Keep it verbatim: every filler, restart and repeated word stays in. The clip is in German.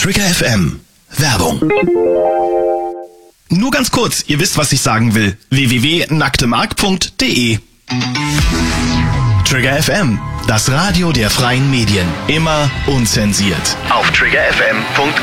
Trigger F M. Werbung. Nur ganz kurz, ihr wisst, was ich sagen will. w w w punkt nacktemark punkt de Trigger F M, das Radio der freien Medien. Immer unzensiert. Auf trigger f m punkt